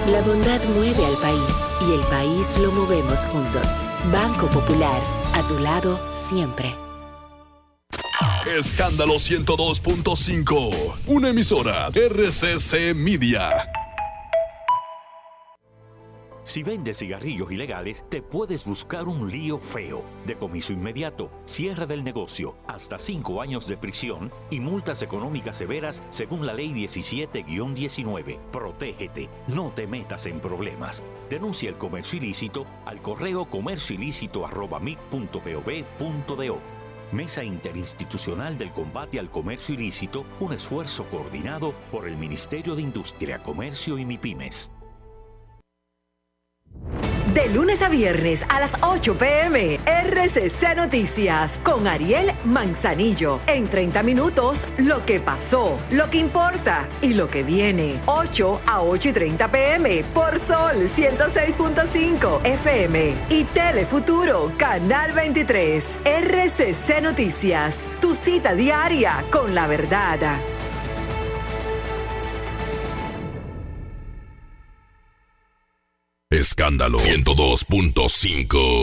La bondad mueve al país y el país lo movemos juntos. Banco Popular, a tu lado siempre. Escándalo 102.5, una emisora RCC Media. Si vendes cigarrillos ilegales, te puedes buscar un lío feo. Decomiso inmediato, cierre del negocio, hasta 5 años de prisión y multas económicas severas según la Ley 17-19. Protégete, no te metas en problemas. Denuncia el comercio ilícito al correo comercioilícito@mic.gov.do. Mesa Interinstitucional del Combate al Comercio Ilícito, un esfuerzo coordinado por el Ministerio de Industria, Comercio y MIPYMES. De lunes a viernes a las 8 p.m. RCC Noticias con Ariel Manzanillo. En 30 minutos, lo que pasó, lo que importa y lo que viene. 8 a 8:30 p.m. por Sol 106.5 FM y Telefuturo Canal 23. RCC Noticias, tu cita diaria con la verdad. Escándalo 102.5.